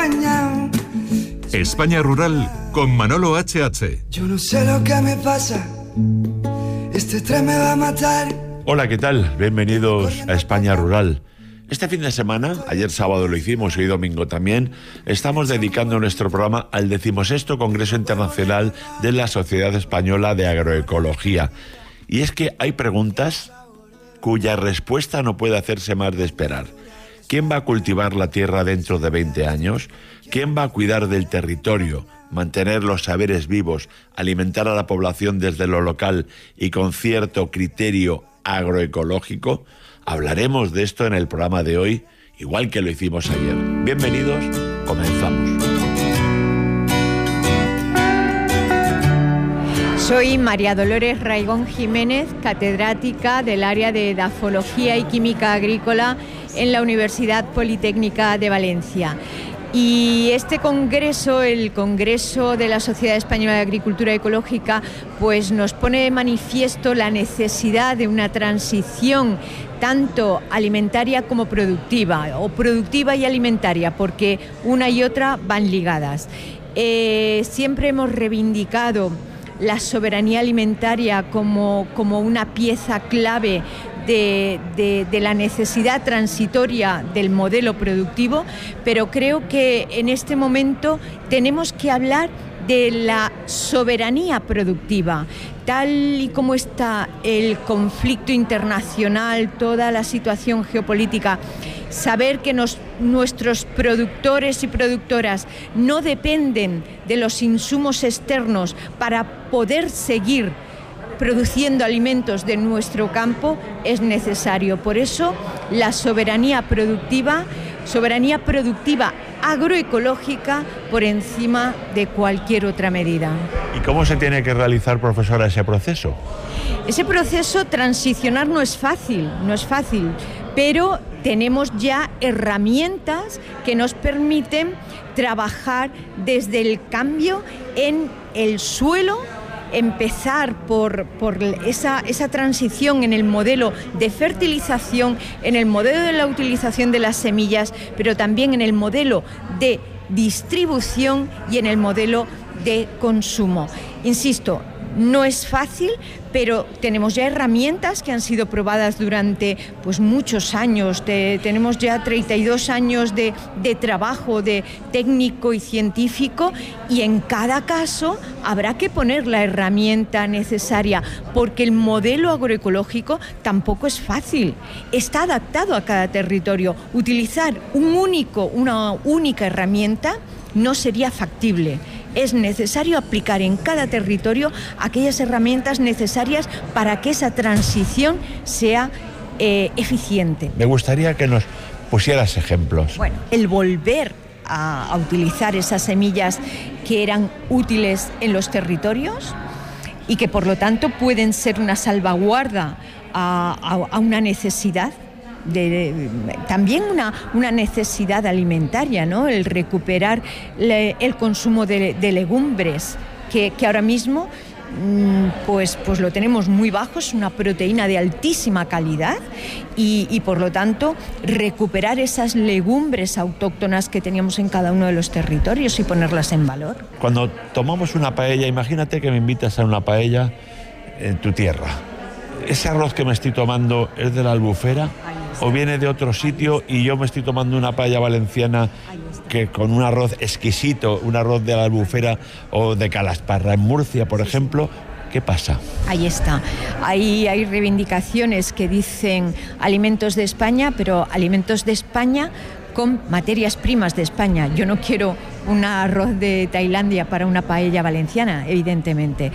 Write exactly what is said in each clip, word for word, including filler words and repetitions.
mañana. España Rural con Manolo H H. Yo no sé lo que me pasa, este tren me va a matar. Hola, ¿qué tal? Bienvenidos a España Rural. Este fin de semana, ayer sábado lo hicimos y hoy domingo también, estamos dedicando nuestro programa al decimosexto Congreso Internacional de la Sociedad Española de Agroecología. Y es que hay preguntas cuya respuesta no puede hacerse más de esperar. ¿Quién va a cultivar la tierra dentro de veinte años? ¿Quién va a cuidar del territorio, mantener los saberes vivos, alimentar a la población desde lo local y con cierto criterio agroecológico? Hablaremos de esto en el programa de hoy, igual que lo hicimos ayer. Bienvenidos, comenzamos. Soy María Dolores Raigón Jiménez, catedrática del área de edafología y química agrícola en la Universidad Politécnica de Valencia. Y este congreso, el Congreso de la Sociedad Española de Agricultura Ecológica, pues nos pone de manifiesto la necesidad de una transición tanto alimentaria como productiva, o productiva y alimentaria, porque una y otra van ligadas. Eh, siempre hemos reivindicado la soberanía alimentaria como, como una pieza clave de, de, de la necesidad transitoria del modelo productivo, pero creo que en este momento tenemos que hablar de la soberanía productiva. Tal y como está el conflicto internacional, toda la situación geopolítica, saber que nos, nuestros productores y productoras no dependen de los insumos externos para poder seguir produciendo alimentos de nuestro campo es necesario. Por eso la soberanía productiva, soberanía productiva agroecológica por encima de cualquier otra medida. ¿Y cómo se tiene que realizar, profesora, ese proceso? Ese proceso, transicionar no es fácil, no es fácil, pero tenemos ya herramientas que nos permiten trabajar desde el cambio en el suelo, empezar por, por esa, esa transición en el modelo de fertilización, en el modelo de la utilización de las semillas, pero también en el modelo de distribución y en el modelo de consumo. Insisto, no es fácil, pero tenemos ya herramientas que han sido probadas durante pues, muchos años. De, tenemos ya treinta y dos años de, de trabajo de técnico y científico, y en cada caso habrá que poner la herramienta necesaria, porque el modelo agroecológico tampoco es fácil. Está adaptado a cada territorio. Utilizar un único, una única herramienta no sería factible. Es necesario aplicar en cada territorio aquellas herramientas necesarias para que esa transición sea eh, eficiente. Me gustaría que nos pusieras ejemplos. Bueno, el volver a, a utilizar esas semillas que eran útiles en los territorios y que por lo tanto pueden ser una salvaguarda a, a, a una necesidad. De, de, también una, una necesidad alimentaria, ¿no? El recuperar le, el consumo de, de legumbres, que, que ahora mismo pues, pues lo tenemos muy bajo, es una proteína de altísima calidad y, y por lo tanto recuperar esas legumbres autóctonas que teníamos en cada uno de los territorios y ponerlas en valor. Cuando tomamos una paella, imagínate que me invitas a una paella en tu tierra. ¿Ese arroz que me estoy tomando es de la Albufera o viene de otro sitio y yo me estoy tomando una paella valenciana que con un arroz exquisito, un arroz de la Albufera o de Calasparra en Murcia, por ejemplo? ¿Qué pasa? Ahí está. Ahí hay reivindicaciones que dicen alimentos de España, pero alimentos de España con materias primas de España. Yo no quiero un arroz de Tailandia para una paella valenciana, evidentemente.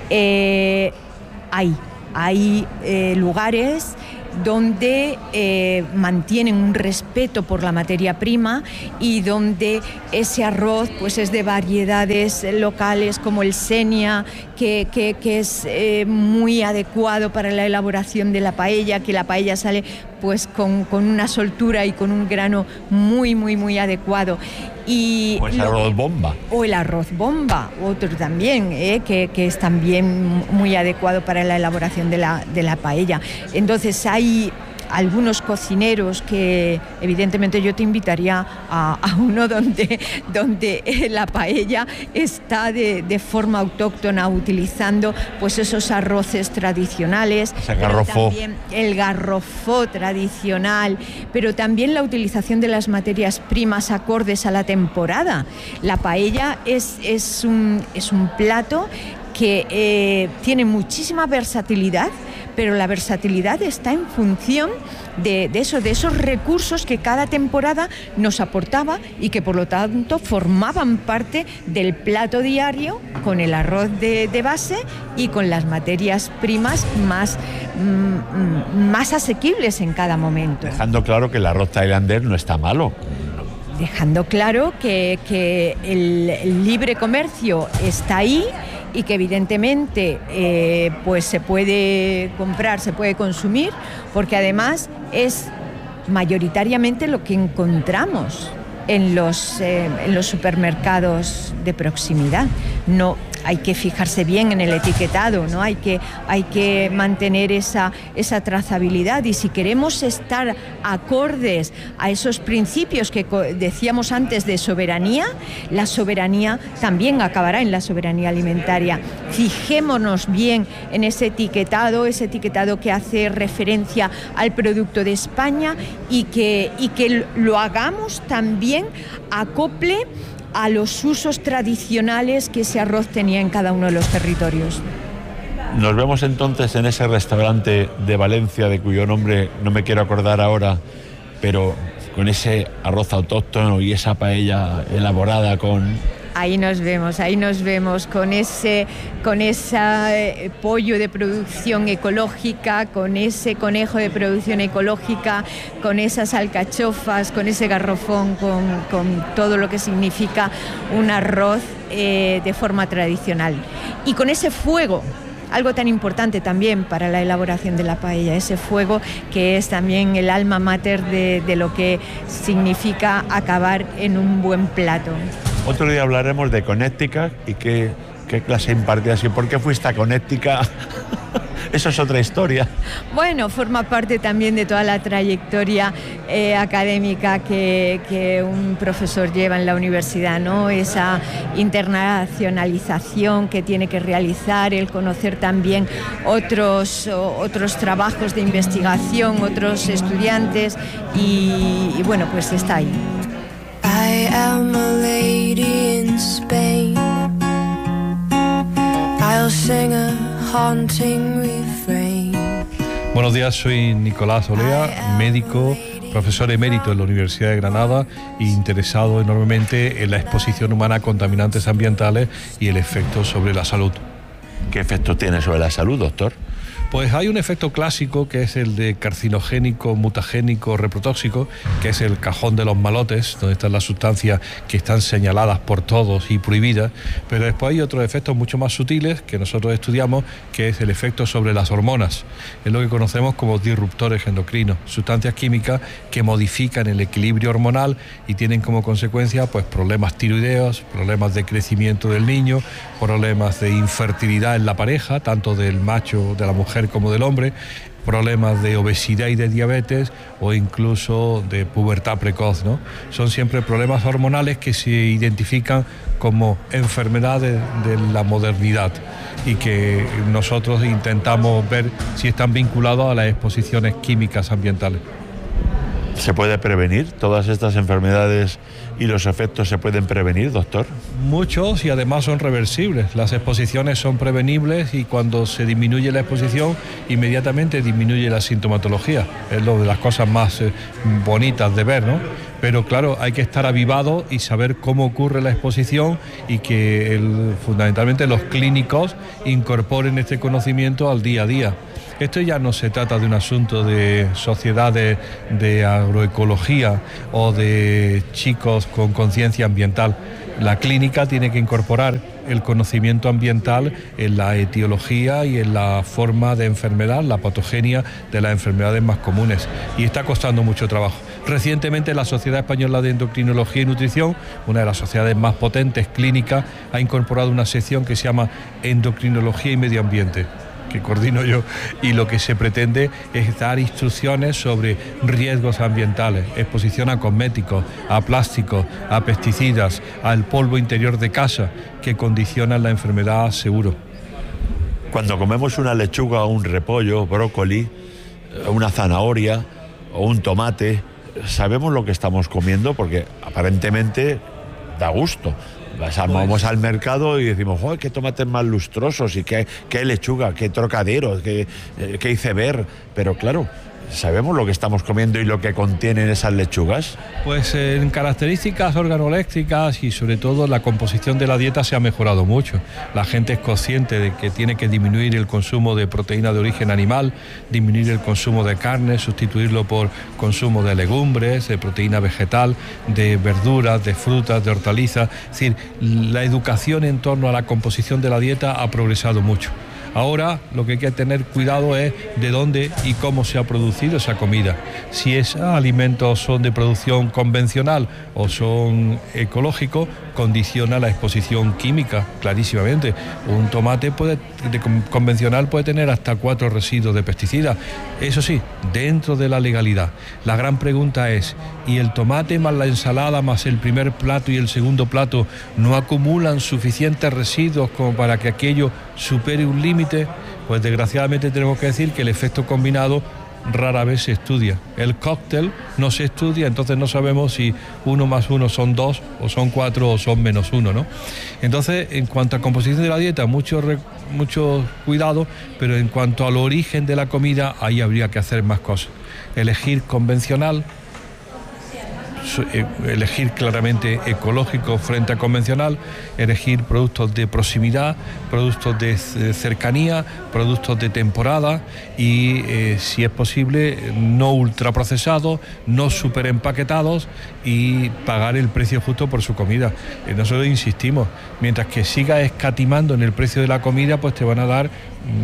Eh, hay, hay eh, lugares donde eh, mantienen un respeto por la materia prima y donde ese arroz pues es de variedades locales como el Senia, que, que, que es eh, muy adecuado para la elaboración de la paella, que la paella sale pues con, con una soltura y con un grano muy, muy, muy adecuado. Y o el arroz bomba. O el arroz bomba, otro también, eh, que, que es también muy adecuado para la elaboración de la, de la paella. Entonces hay, algunos cocineros que evidentemente yo te invitaría a, a uno donde, donde la paella está de, de forma autóctona, utilizando pues esos arroces tradicionales, ese garrofó, también el garrofó tradicional, pero también la utilización de las materias primas acordes a la temporada. La paella es, es, un, es un plato que eh, tiene muchísima versatilidad, pero la versatilidad está en función de, de, eso, de esos recursos que cada temporada nos aportaba y que por lo tanto formaban parte del plato diario, con el arroz de, de base y con las materias primas más, mm, más asequibles en cada momento. Dejando claro que el arroz tailandés no está malo. Dejando claro que, que el, el libre comercio está ahí y que evidentemente eh, pues se puede comprar, se puede consumir, porque además es mayoritariamente lo que encontramos en los, eh, en los supermercados de proximidad. No, hay que fijarse bien en el etiquetado, ¿no? Hay que, hay que mantener esa, esa trazabilidad, y si queremos estar acordes a esos principios que decíamos antes de soberanía, la soberanía también acabará en la soberanía alimentaria. Fijémonos bien en ese etiquetado, ese etiquetado que hace referencia al producto de España, y que, y que lo hagamos también acople a los usos tradicionales que ese arroz tenía en cada uno de los territorios. Nos vemos entonces en ese restaurante de Valencia, de cuyo nombre no me quiero acordar ahora, pero con ese arroz autóctono y esa paella elaborada con... Ahí nos vemos, ahí nos vemos con ese, con ese eh, pollo de producción ecológica, con ese conejo de producción ecológica, con esas alcachofas, con ese garrofón, con, con todo lo que significa un arroz eh, de forma tradicional. Y con ese fuego, algo tan importante también para la elaboración de la paella, ese fuego que es también el alma mater de, de lo que significa acabar en un buen plato. Otro día hablaremos de Connecticut y qué, qué clase impartías y por qué fuiste a Connecticut. Eso es otra historia. Bueno, forma parte también de toda la trayectoria eh, académica que, que un profesor lleva en la universidad, ¿no? Esa internacionalización que tiene que realizar, el conocer también otros, otros trabajos de investigación, otros estudiantes, y, y bueno, pues está ahí. I am a lady in Spain. I'll sing a haunting refrain. Buenos días, soy Nicolás Olea, médico, profesor emérito en la Universidad de Granada e interesado enormemente en la exposición humana a contaminantes ambientales y el efecto sobre la salud. ¿Qué efecto tiene sobre la salud, doctor? Pues hay un efecto clásico que es el de carcinogénico, mutagénico, reprotóxico, que es el cajón de los malotes, donde están las sustancias que están señaladas por todos y prohibidas, pero después hay otros efectos mucho más sutiles que nosotros estudiamos, que es el efecto sobre las hormonas. Es lo que conocemos como disruptores endocrinos, sustancias químicas que modifican el equilibrio hormonal y tienen como consecuencia pues problemas tiroideos, problemas de crecimiento del niño, problemas de infertilidad en la pareja, tanto del macho, de la mujer como del hombre, problemas de obesidad y de diabetes, o incluso de pubertad precoz, ¿no? Son siempre problemas hormonales que se identifican como enfermedades de la modernidad y que nosotros intentamos ver si están vinculados a las exposiciones químicas ambientales. ¿Se puede prevenir todas estas enfermedades y los efectos se pueden prevenir, doctor? Muchos, y además son reversibles. Las exposiciones son prevenibles y cuando se disminuye la exposición, inmediatamente disminuye la sintomatología. Es lo de las cosas más eh, bonitas de ver, ¿no? Pero claro, hay que estar avivado y saber cómo ocurre la exposición y que el, fundamentalmente los clínicos incorporen este conocimiento al día a día. Esto ya no se trata de un asunto de sociedades de agroecología o de chicos con conciencia ambiental. La clínica tiene que incorporar el conocimiento ambiental en la etiología y en la forma de enfermedad, la patogenia de las enfermedades más comunes. Y está costando mucho trabajo. Recientemente la Sociedad Española de Endocrinología y Nutrición, una de las sociedades más potentes clínicas, ha incorporado una sección que se llama Endocrinología y Medio Ambiente. que coordino yo, y lo que se pretende es dar instrucciones sobre riesgos ambientales, exposición a cosméticos, a plásticos, a pesticidas, al polvo interior de casa, que condicionan la enfermedad seguro. Cuando comemos una lechuga o un repollo, brócoli, una zanahoria o un tomate, ¿sabemos lo que estamos comiendo? Porque aparentemente da gusto. Vamos al mercado y decimos, ¡joder, qué tomates más lustrosos! Y qué, qué lechuga, qué trocadero, qué, qué iceberg! Pero claro, ¿sabemos lo que estamos comiendo y lo que contienen esas lechugas? Pues en características organoléctricas y sobre todo la composición de la dieta se ha mejorado mucho. La gente es consciente de que tiene que disminuir el consumo de proteína de origen animal, disminuir el consumo de carne, sustituirlo por consumo de legumbres, de proteína vegetal, de verduras, de frutas, de hortalizas. Es decir, la educación en torno a la composición de la dieta ha progresado mucho. Ahora lo que hay que tener cuidado es de dónde y cómo se ha producido esa comida. Si esos alimentos son de producción convencional o son ecológicos, condiciona la exposición química, clarísimamente. Un tomate puede, de convencional puede tener hasta cuatro residuos de pesticidas. Eso sí, dentro de la legalidad. La gran pregunta es, ¿y el tomate más la ensalada más el primer plato y el segundo plato no acumulan suficientes residuos como para que aquello supere un límite? Pues desgraciadamente tenemos que decir que el efecto combinado rara vez se estudia. El cóctel no se estudia, entonces no sabemos si uno más uno son dos, o son cuatro, o son menos uno, ¿no? Entonces, en cuanto a composición de la dieta, mucho, mucho cuidado, pero en cuanto al origen de la comida, ahí habría que hacer más cosas. Elegir convencional, elegir claramente ecológico frente a convencional, elegir productos de proximidad, productos de cercanía, productos de temporada y, eh, si es posible, no ultraprocesados, no super empaquetados y pagar el precio justo por su comida. Eh, nosotros insistimos, mientras que sigas escatimando en el precio de la comida, pues te van a dar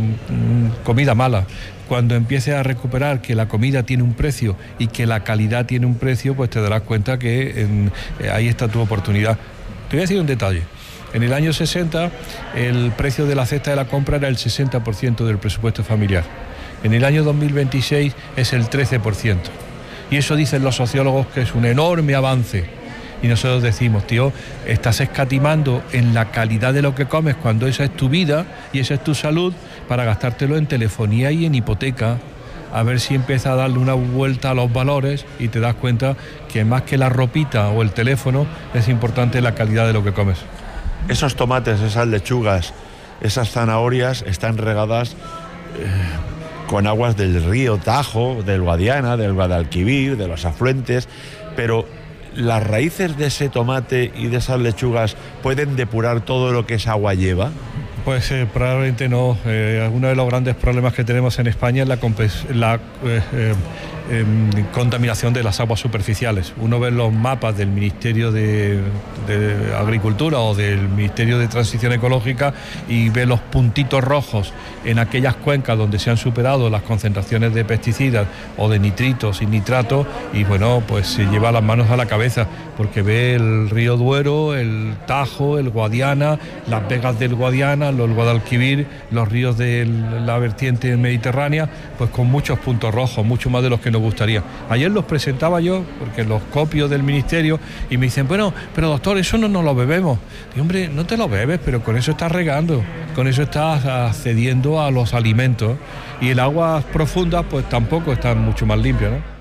mm, comida mala. Cuando empieces a recuperar que la comida tiene un precio y que la calidad tiene un precio, pues te darás cuenta que en, eh, ahí está tu oportunidad. Te voy a decir un detalle. En el año sesenta el precio de la cesta de la compra era el sesenta por ciento del presupuesto familiar. En el año dos mil veintiséis es el trece por ciento. Y eso dicen los sociólogos que es un enorme avance. Y nosotros decimos, tío, estás escatimando en la calidad de lo que comes cuando esa es tu vida y esa es tu salud para gastártelo en telefonía y en hipoteca. A ver si empieza a darle una vuelta a los valores y te das cuenta que más que la ropita o el teléfono es importante la calidad de lo que comes. Esos tomates, esas lechugas, esas zanahorias están regadas eh, con aguas del río Tajo, del Guadiana, del Guadalquivir, de los afluentes, pero ¿las raíces de ese tomate y de esas lechugas pueden depurar todo lo que esa agua lleva? Pues eh, probablemente no. Eh, uno de los grandes problemas que tenemos en España es la, la eh, eh, eh, contaminación de las aguas superficiales. Uno ve los mapas del Ministerio de, de Agricultura o del Ministerio de Transición Ecológica y ve los puntitos rojos en aquellas cuencas donde se han superado las concentraciones de pesticidas o de nitritos y nitratos y bueno, pues se lleva las manos a la cabeza porque ve el río Duero, el Tajo, el Guadiana, las vegas del Guadiana, los Guadalquivir, los ríos de la vertiente mediterránea, pues con muchos puntos rojos, mucho más de los que nos gustaría. Ayer los presentaba yo, porque los copio del ministerio, y me dicen, bueno, pero doctor, eso no nos lo bebemos. Y hombre, no te lo bebes, pero con eso estás regando, con eso estás accediendo a los alimentos, y el agua profunda, pues tampoco está mucho más limpia, ¿no?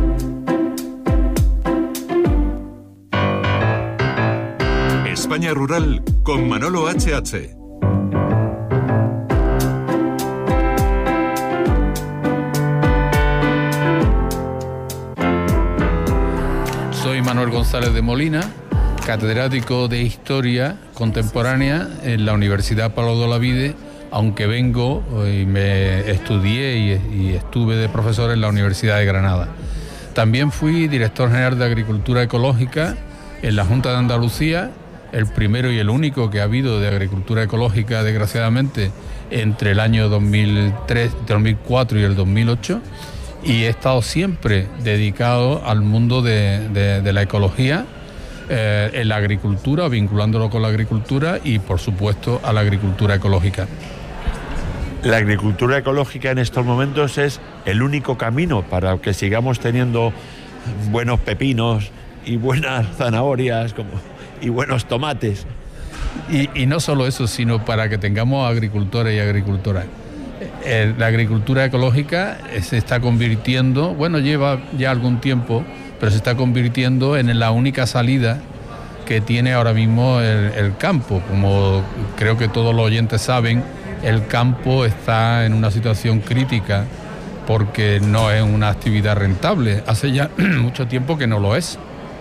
España Rural con Manolo H H. Soy Manuel González de Molina, catedrático de Historia Contemporánea en la Universidad Pablo de Olavide, aunque vengo y me estudié y, y estuve de profesor en la Universidad de Granada. También fui director general de Agricultura Ecológica en la Junta de Andalucía, el primero y el único que ha habido de agricultura ecológica, desgraciadamente, entre el año dos mil tres, dos mil cuatro y el dos mil ocho, y he estado siempre dedicado al mundo de, de, de la ecología, eh, en la agricultura, vinculándolo con la agricultura y, por supuesto, a la agricultura ecológica. La agricultura ecológica en estos momentos es el único camino para que sigamos teniendo buenos pepinos y buenas zanahorias como, y buenos tomates. Y, y no solo eso, sino para que tengamos agricultores y agricultoras. Eh, la agricultura ecológica se está convirtiendo, bueno, lleva ya algún tiempo, pero se está convirtiendo en la única salida que tiene ahora mismo el, el campo. Como creo que todos los oyentes saben, el campo está en una situación crítica porque no es una actividad rentable. Hace ya mucho tiempo que no lo es,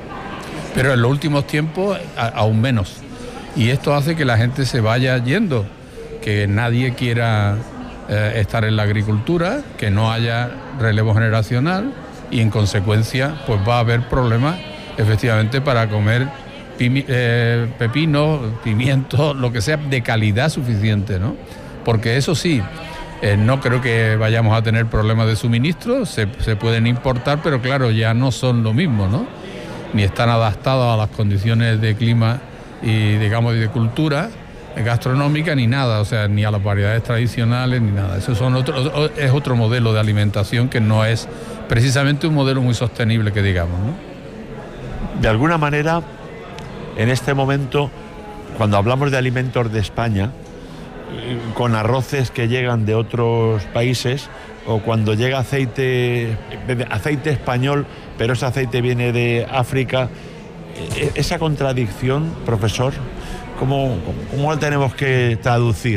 pero en los últimos tiempos a, aún menos. Y esto hace que la gente se vaya yendo, que nadie quiera eh, estar en la agricultura, que no haya relevo generacional y en consecuencia pues va a haber problemas efectivamente para comer pimi- eh, pepinos, pimientos, lo que sea de calidad suficiente, ¿no? Porque eso sí, eh, no creo que vayamos a tener problemas de suministro, se, se pueden importar, pero claro, ya no son lo mismo, ¿no? Ni están adaptados a las condiciones de clima y, digamos, de cultura gastronómica, ni nada, o sea, ni a las variedades tradicionales, ni nada. Eso son otro, es otro modelo de alimentación que no es precisamente un modelo muy sostenible, que digamos, ¿no? De alguna manera, en este momento, cuando hablamos de alimentos de España, con arroces que llegan de otros países, o cuando llega aceite aceite español, pero ese aceite viene de África, esa contradicción, profesor, ¿cómo, cómo la tenemos que traducir?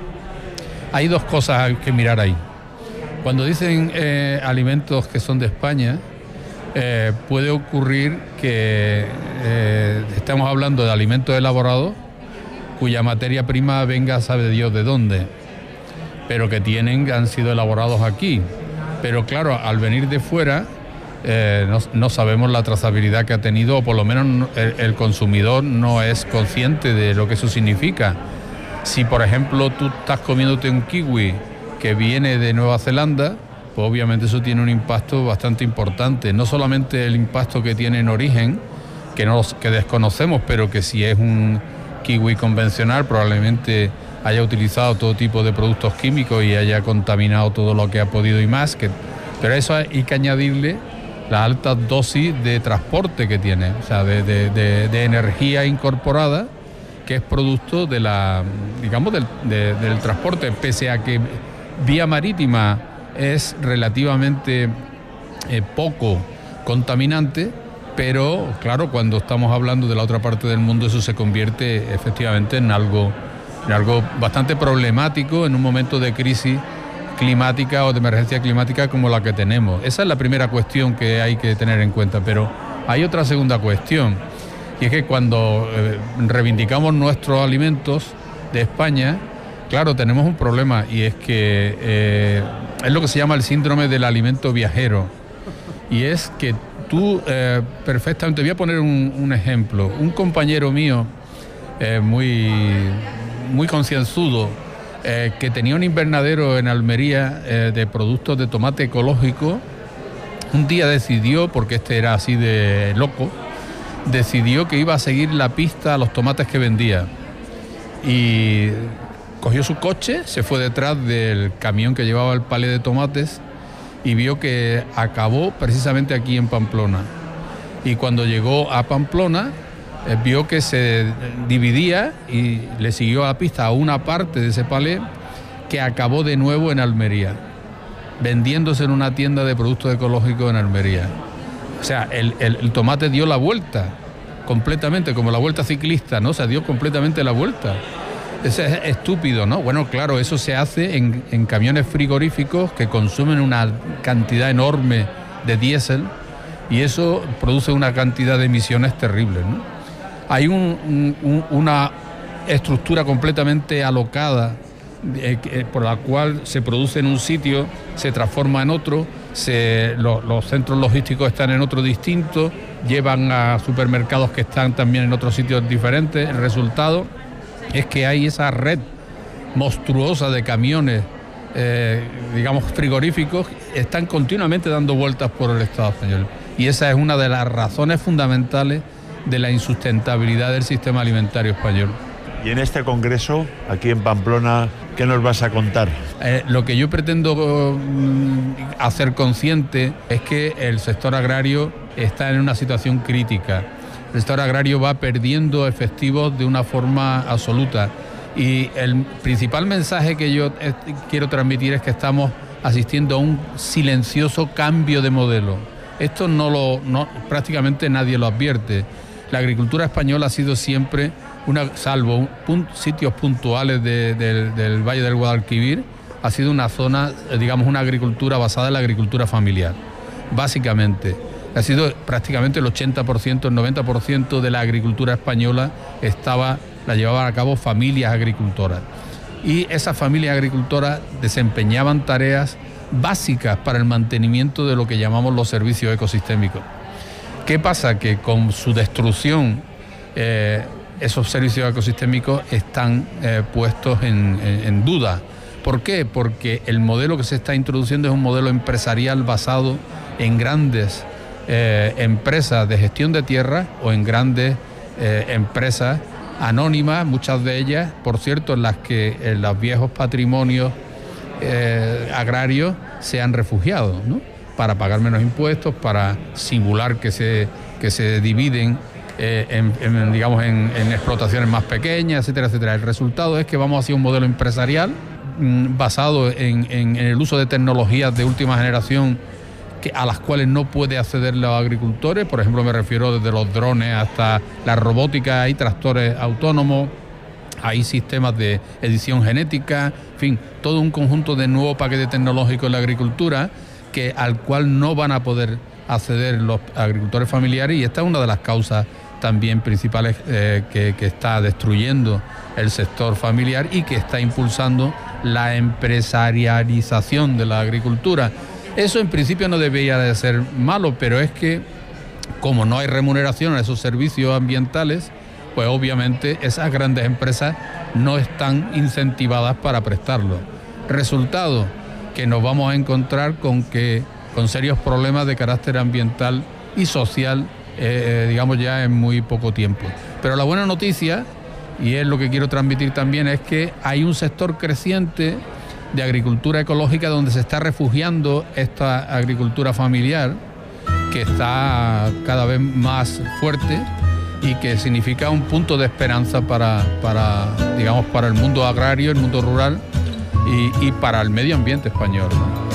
Hay dos cosas que mirar ahí. Cuando dicen eh, alimentos que son de España, eh, puede ocurrir que eh, estamos hablando de alimentos elaborados cuya materia prima venga, sabe Dios de dónde, pero que tienen, han sido elaborados aquí. Pero claro, al venir de fuera, eh, no, no sabemos la trazabilidad que ha tenido, o por lo menos el, el consumidor no es consciente de lo que eso significa. Si, por ejemplo, tú estás comiéndote un kiwi que viene de Nueva Zelanda, pues obviamente eso tiene un impacto bastante importante. No solamente el impacto que tiene en origen, que, no, que desconocemos, pero que si es un kiwi convencional probablemente haya utilizado todo tipo de productos químicos y haya contaminado todo lo que ha podido y más, que, pero a eso hay que añadirle la alta dosis de transporte que tiene, o sea, de, de, de, de energía incorporada, que es producto de la, digamos, del, de, del transporte, pese a que vía marítima es relativamente eh, poco contaminante. Pero, claro, cuando estamos hablando de la otra parte del mundo, eso se convierte efectivamente en algo, en algo bastante problemático en un momento de crisis climática o de emergencia climática como la que tenemos. Esa es la primera cuestión que hay que tener en cuenta. Pero hay otra segunda cuestión, y es que cuando eh, reivindicamos nuestros alimentos de España, claro, tenemos un problema, y es que eh, es lo que se llama el síndrome del alimento viajero. Y es que tú eh, perfectamente, voy a poner un, un ejemplo. Un compañero mío eh, muy, muy concienzudo, eh, que tenía un invernadero en Almería eh, de productos de tomate ecológico, un día decidió, porque este era así de loco, decidió que iba a seguir la pista a los tomates que vendía. Y cogió su coche, se fue detrás del camión que llevaba el palé de tomates y vio que acabó precisamente aquí en Pamplona. Y cuando llegó a Pamplona, eh, vio que se dividía y le siguió a la pista a una parte de ese palé que acabó de nuevo en Almería, vendiéndose en una tienda de productos ecológicos en Almería. O sea, el, el, el tomate dio la vuelta completamente, como la vuelta ciclista, ¿no? O sea, dio completamente la vuelta. Es estúpido, ¿no? Bueno, claro, eso se hace en, en camiones frigoríficos que consumen una cantidad enorme de diésel, y eso produce una cantidad de emisiones terribles, ¿no? Hay un, un, una estructura completamente alocada eh, eh, por la cual se produce en un sitio, se transforma en otro, se, lo, los centros logísticos están en otro distinto, llevan a supermercados que están también en otros sitios diferentes. El resultado es que hay esa red monstruosa de camiones, eh, digamos, frigoríficos, están continuamente dando vueltas por el Estado español. Y esa es una de las razones fundamentales de la insustentabilidad del sistema alimentario español. Y en este congreso, aquí en Pamplona, ¿qué nos vas a contar? Eh, lo que yo pretendo mm, hacer consciente es que el sector agrario está en una situación crítica. El sector agrario va perdiendo efectivos de una forma absoluta. Y el principal mensaje que yo eh, quiero transmitir es que estamos asistiendo a un silencioso cambio de modelo. Esto no lo, no, prácticamente nadie lo advierte. La agricultura española ha sido siempre, una, salvo un, sitios puntuales de, de, del Valle del Guadalquivir, ha sido una zona, digamos, una agricultura basada en la agricultura familiar. Básicamente, ha sido prácticamente el ochenta por ciento, el noventa por ciento de la agricultura española estaba, la llevaban a cabo familias agricultoras. Y esas familias agricultoras desempeñaban tareas básicas para el mantenimiento de lo que llamamos los servicios ecosistémicos. ¿Qué pasa? Que con su destrucción eh, esos servicios ecosistémicos están eh, puestos en, en, en duda. ¿Por qué? Porque el modelo que se está introduciendo es un modelo empresarial basado en grandes eh, empresas de gestión de tierra o en grandes eh, empresas anónimas, muchas de ellas, por cierto, en las que en los viejos patrimonios eh, agrarios se han refugiado, ¿no? Para pagar menos impuestos, para simular que se, que se dividen eh, en, en, digamos, en, en explotaciones más pequeñas, etcétera, etcétera. El resultado es que vamos hacia un modelo empresarial mmm, basado en, en, en el uso de tecnologías de última generación que, a las cuales no puede acceder los agricultores. Por ejemplo, me refiero desde los drones hasta la robótica, hay tractores autónomos, hay sistemas de edición genética, en fin, todo un conjunto de nuevo paquete tecnológico en la agricultura que, al cual no van a poder acceder los agricultores familiares, y esta es una de las causas también principales eh, que, que está destruyendo el sector familiar y que está impulsando la empresarialización de la agricultura. Eso en principio no debería de ser malo, pero es que como no hay remuneración a esos servicios ambientales, pues obviamente esas grandes empresas no están incentivadas para prestarlo. Resultado, que nos vamos a encontrar con que con serios problemas de carácter ambiental y social, eh, digamos ya en muy poco tiempo. Pero la buena noticia, y es lo que quiero transmitir también, es que hay un sector creciente de agricultura ecológica donde se está refugiando esta agricultura familiar, que está cada vez más fuerte y que significa un punto de esperanza para, para digamos, para el mundo agrario, el mundo rural y, y para el medio ambiente español, ¿no?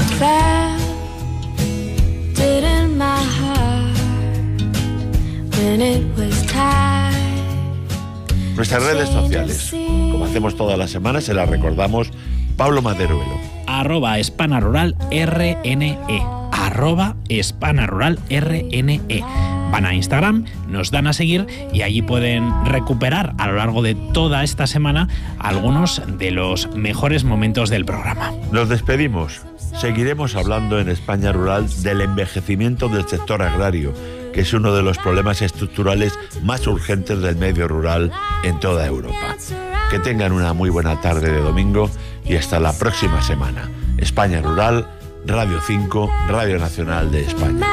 Nuestras redes sociales, como hacemos todas las semanas, se las recordamos. Pablo Maderuelo. Arroba Hispana Rural R N E. Arroba Hispana Rural R N E. Van a Instagram, nos dan a seguir y allí pueden recuperar a lo largo de toda esta semana algunos de los mejores momentos del programa. Nos despedimos. Seguiremos hablando en España Rural del envejecimiento del sector agrario, que es uno de los problemas estructurales más urgentes del medio rural en toda Europa. Que tengan una muy buena tarde de domingo y hasta la próxima semana. España Rural, Radio cinco, Radio Nacional de España.